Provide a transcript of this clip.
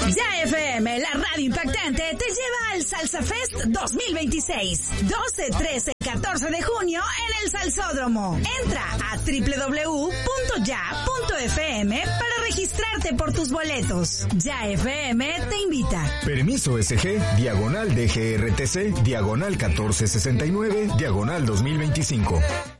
Ya FM, la radio impactante, te lleva al Salsa Fest 2026. 12, 13, 14 de junio en el Salsódromo. Entra a www.ya.fm para registrarte por tus boletos. Ya FM te invita. Permiso SG, diagonal DGRTC, diagonal 1469, diagonal 2025.